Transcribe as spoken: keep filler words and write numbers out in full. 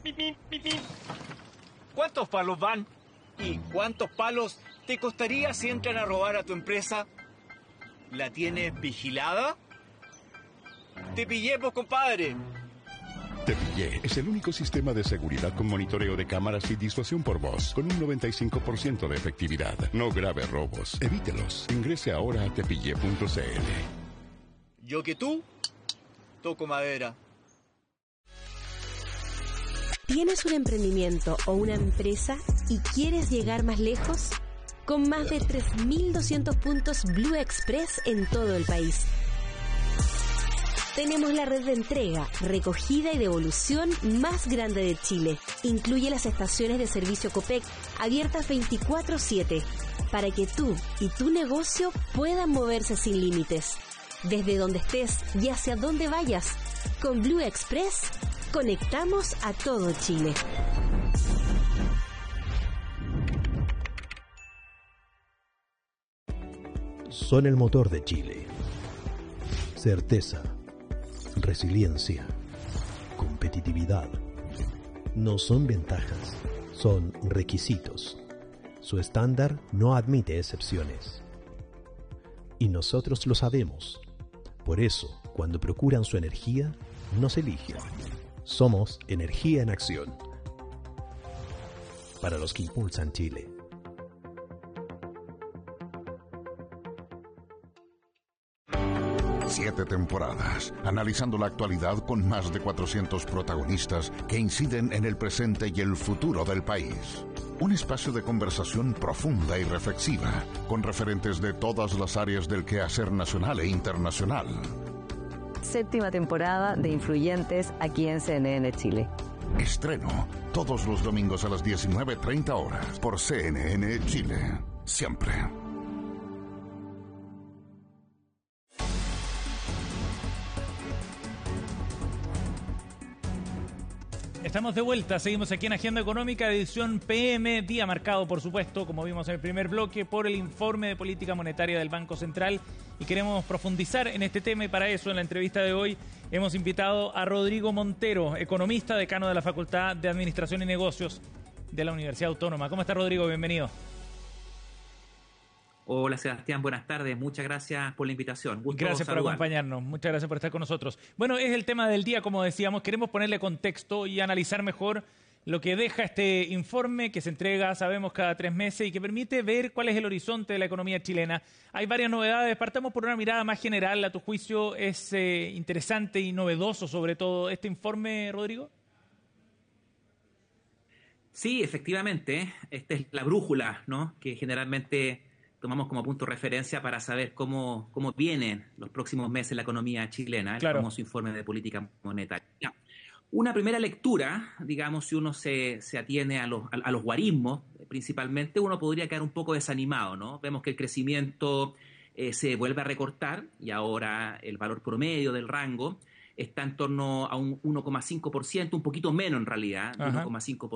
¿Cuántos palos van? ¿Y cuántos palos te costaría si entran a robar a tu empresa? ¿La tienes vigilada? ¡Te pillé, pues, compadre! Te Pillé es el único sistema de seguridad con monitoreo de cámaras y disuasión por voz, con un noventa y cinco por ciento de efectividad. No grave robos. Evítelos. Ingrese ahora a tepillé punto c l. Yo que tú, toco madera. ¿Tienes un emprendimiento o una empresa y quieres llegar más lejos? Con más de tres mil doscientos puntos Blue Express en todo el país. Tenemos la red de entrega, recogida y devolución más grande de Chile. Incluye las estaciones de servicio Copec abiertas veinticuatro siete para que tú y tu negocio puedan moverse sin límites. Desde donde estés y hacia donde vayas, con Blue Express conectamos a todo Chile. Son el motor de Chile. Certeza, resiliencia, competitividad. No son ventajas, son requisitos. Su estándar no admite excepciones. Y nosotros lo sabemos. Por eso, cuando procuran su energía, nos eligen. Somos energía en acción. Para los que impulsan Chile. Siete temporadas, analizando la actualidad con más de cuatrocientos protagonistas que inciden en el presente y el futuro del país. Un espacio de conversación profunda y reflexiva, con referentes de todas las áreas del quehacer nacional e internacional. Séptima temporada de Influyentes aquí en C N N Chile. Estreno todos los domingos a las diecinueve treinta horas por C N N Chile. Siempre. Estamos de vuelta, seguimos aquí en Agenda Económica, edición P M, día marcado, por supuesto, como vimos en el primer bloque, por el informe de política monetaria del Banco Central, y queremos profundizar en este tema, y para eso, en la entrevista de hoy, hemos invitado a Rodrigo Montero, economista, decano de la Facultad de Administración y Negocios de la Universidad Autónoma. ¿Cómo está, Rodrigo? Bienvenido. Hola, Sebastián, buenas tardes. Muchas gracias por la invitación. Gusto Gracias por saludar. acompañarnos. Muchas gracias por estar con nosotros. Bueno, es el tema del día, como decíamos. Queremos ponerle contexto y analizar mejor lo que deja este informe que se entrega, sabemos, cada tres meses y que permite ver cuál es el horizonte de la economía chilena. Hay varias novedades. Partamos por una mirada más general. A tu juicio, ¿es eh, interesante y novedoso, sobre todo, este informe, Rodrigo? Sí, efectivamente. Esta es la brújula, ¿no?, que generalmente tomamos como punto de referencia para saber cómo, cómo vienen los próximos meses la economía chilena, el Claro. famoso informe de política monetaria. Una primera lectura, digamos, si uno se, se atiene a los, a, a los guarismos, principalmente, uno podría quedar un poco desanimado, ¿no? Vemos que el crecimiento eh, se vuelve a recortar y ahora el valor promedio del rango está en torno a un uno coma cinco por ciento, un poquito menos en realidad, Ajá. uno coma cinco por ciento.